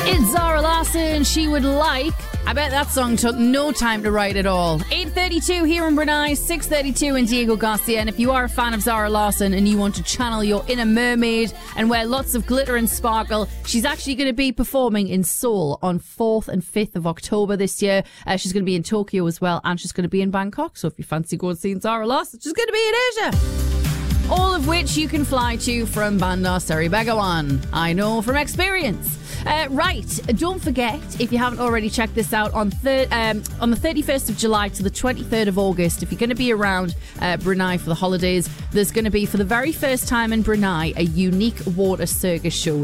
It's Zara Larsson. She would like. I bet that song took no time to write at all. 8:32 here in Brunei, 6:32 in Diego Garcia. And if you are a fan of Zara Larsson and you want to channel your inner mermaid and wear lots of glitter and sparkle, she's actually going to be performing in Seoul on 4th and 5th of October this year. She's going to be in Tokyo as well, and she's going to be in Bangkok. So if you fancy going seeing Zara Larsson, she's going to be in Asia. All of which you can fly to from Bandar Seri Begawan. I know from experience. Right, don't forget, if you haven't already checked this out, on the 31st of July to the 23rd of August, if you're going to be around Brunei for the holidays, there's going to be, for the very first time in Brunei, a unique water circus show.